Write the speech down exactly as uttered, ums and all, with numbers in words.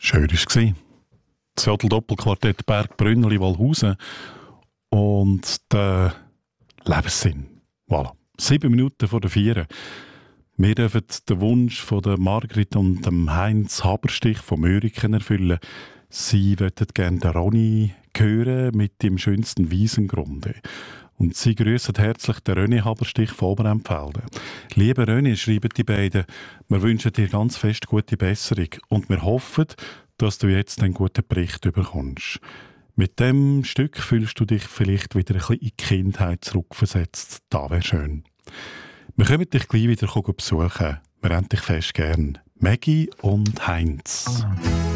Schön war es. Das Jodl-Doppelquartett Berg-Brünneli-Wallhausen und der Lebenssinn. Voilà. Sieben Minuten vor der Vier. Wir dürfen den Wunsch von der Margrit und dem Heinz Haberstich von Möriken erfüllen. Sie möchten gerne den Ronny hören mit dem schönsten Wiesengrunde. Und sie grüssen herzlich den René Haberstich von Oberempfelden. Lieber René, schreiben die beiden, wir wünschen dir ganz fest gute Besserung und wir hoffen, dass du jetzt einen guten Bericht bekommst. Mit dem Stück fühlst du dich vielleicht wieder ein bisschen in die Kindheit zurückversetzt. Das wäre schön. Wir können dich gleich wieder besuchen. Wir haben dich fest gern. Maggie und Heinz.